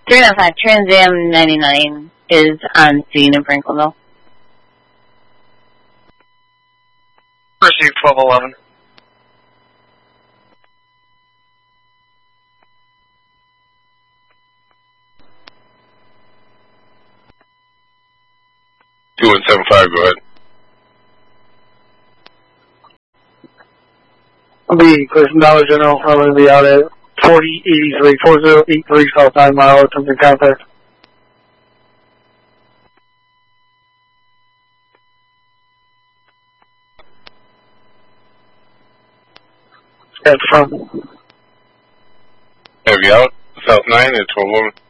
395, Trans Am 99 is on scene in Franklinville. Received 1211. Two and 75, go ahead. I'll be Person Dollar General. I'm going to be out at 4083 South 9 Mile. Attempting contact. At the front. Have you out? South 9 at 1211.